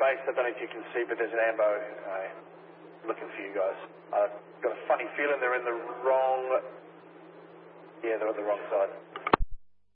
base. I don't know if you can see, but there's an ambo looking for you guys. I've got a funny feeling they're in the wrong... Yeah, they're on the wrong side.